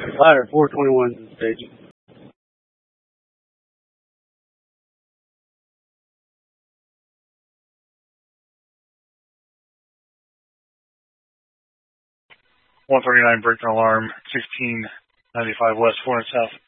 Ladder 421 staging. $139 breaking alarm, 1695 west, 400 south.